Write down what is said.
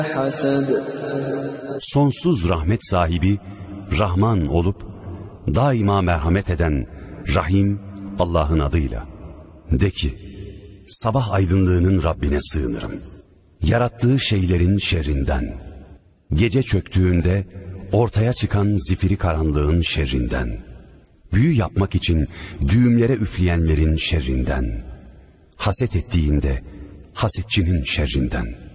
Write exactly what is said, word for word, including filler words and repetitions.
Sonsuz rahmet sahibi, Rahman olup, daima merhamet eden, Rahim Allah'ın adıyla. De ki, sabah aydınlığının Rabbine sığınırım. Yarattığı şeylerin şerrinden, gece çöktüğünde ortaya çıkan zifiri karanlığın şerrinden, büyü yapmak için düğümlere üfleyenlerin şerrinden, haset ettiğinde hasetçinin şerrinden.